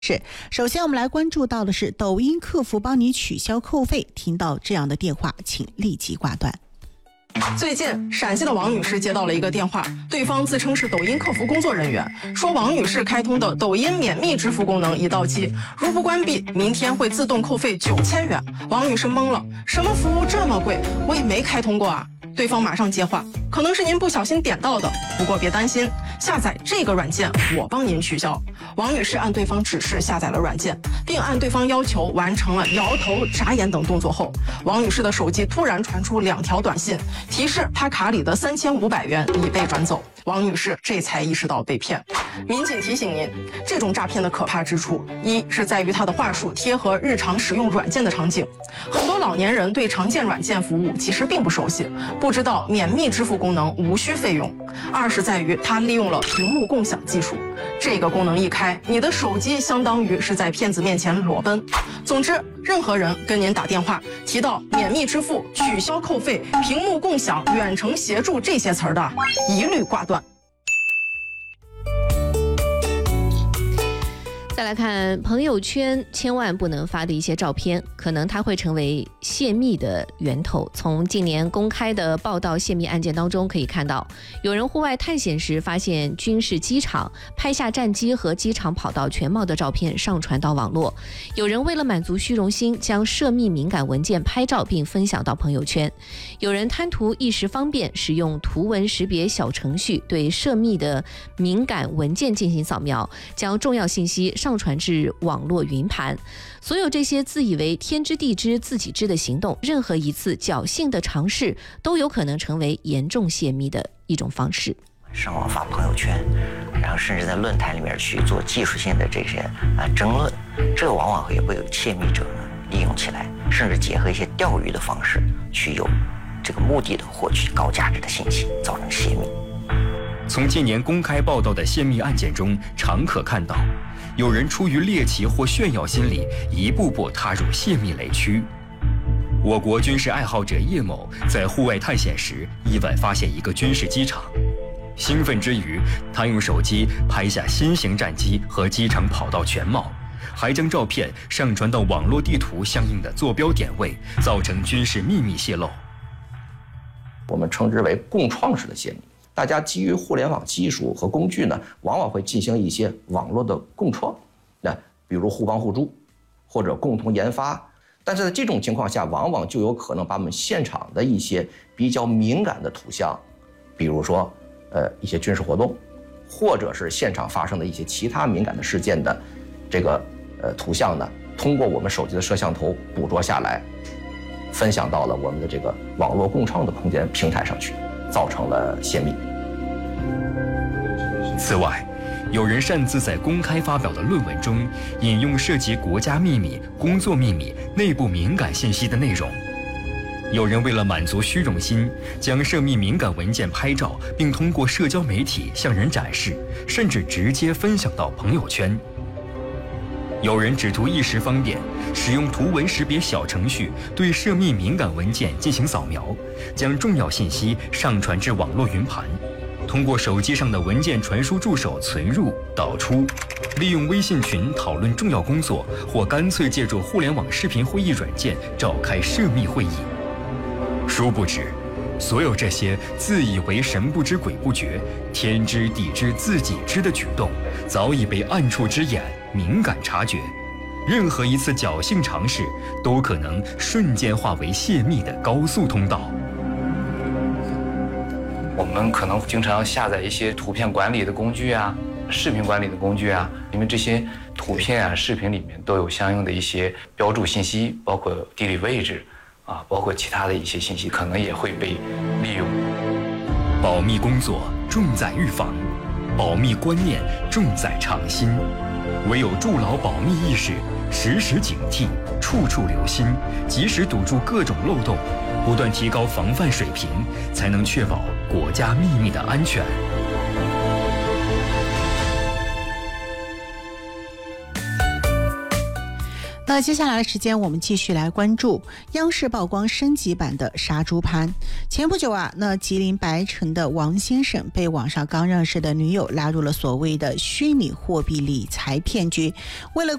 首先我们来关注到的是抖音客服帮你取消扣费，听到这样的电话请立即挂断。 最近，陕西的王女士接到了一个电话，对方自称是抖音客服工作人员，说王女士开通的抖音免密支付功能已到期，如不关闭，明天会自动扣费9000元。王女士懵了，什么服务这么贵？我也没开通过啊。对方马上接话，可能是您不小心点到的，不过别担心，下载这个软件我帮您取消。王女士按对方指示下载了软件，并按对方要求完成了摇头、眨眼等动作后，王女士的手机突然传出2条短信，提示她卡里的3500元已被转走。王女士这才意识到被骗。民警提醒您，这种诈骗的可怕之处，一是在于它的话术贴合日常使用软件的场景，很多老年人对常见软件服务其实并不熟悉，不知道免密支付功能无需费用；二是在于它利用了屏幕共享技术，这个功能一开，你的手机相当于是在骗子面前裸奔。总之，任何人跟您打电话提到免密支付、取消扣费、屏幕共享、远程协助这些词儿的，一律挂断。 再来看朋友圈千万不能发的一些照片，可能它会成为泄密的源头。从近年公开的报道泄密案件当中可以看到，有人户外探险时发现军事机场，拍下战机和机场跑道全貌的照片上传到网络；有人为了满足虚荣心，将涉密敏感文件拍照并分享到朋友圈；有人贪图一时方便，使用图文识别小程序对涉密的敏感文件进行扫描，将重要信息上传至网络云盘。所有这些自以为天知地知自己知的行动，任何一次侥幸的尝试都有可能成为严重泄密的一种方式。 上网发朋友圈，然后甚至在论坛里面去做技术性的这些争论，这个往往也会有窃密者呢利用起来，甚至结合一些钓鱼的方式去有这个目的的获取高价值的信息，造成泄密。 从近年公开报道的泄密案件中，常可看到有人出于猎奇或炫耀心理，一步步踏入泄密雷区。我国军事爱好者叶某在户外探险时，意外发现一个军事机场，兴奋之余，他用手机拍下新型战机和机场跑道全貌，还将照片上传到网络地图相应的坐标点位，造成军事秘密泄露。 我们称之为共创式的泄密。大家基于互联网技术和工具呢，往往会进行一些网络的共创，比如互帮互助，或者共同研发。但是在这种情况下，往往就有可能把我们现场的一些比较敏感的图像，比如说一些军事活动，或者是现场发生的一些其他敏感的事件的这个图像呢，通过我们手机的摄像头捕捉下来，分享到了我们的这个网络共创的空间平台上去，造成了泄密。 此外，有人擅自在公开发表的论文中引用涉及国家秘密、工作秘密、内部敏感信息的内容；有人为了满足虚荣心，将涉密敏感文件拍照，并通过社交媒体向人展示，甚至直接分享到朋友圈；有人只图一时方便，使用图文识别小程序对涉密敏感文件进行扫描，将重要信息上传至网络云盘，通过手机上的文件传输助手存入、导出，利用微信群讨论重要工作，或干脆借助互联网视频会议软件召开涉密会议。殊不知，所有这些自以为神不知鬼不觉、天知地知自己知的举动，早已被暗处之眼敏感察觉。任何一次侥幸尝试，都可能瞬间化为泄密的高速通道。 我们可能经常下载一些图片管理的工具啊、视频管理的工具啊，因为这些图片啊、视频里面都有相应的一些标注信息，包括地理位置啊，包括其他的一些信息，可能也会被利用。 保密工作重在预防，保密观念重在创新。唯有筑牢保密意识，时时警惕，处处留心，及时堵住各种漏洞，不断提高防范水平，才能确保国家秘密的安全。 那接下来的时间，我们继续来关注央视曝光升级版的杀猪盘。前不久那吉林白城的王先生被网上刚认识的女友拉入了所谓的虚拟货币理财骗局，为了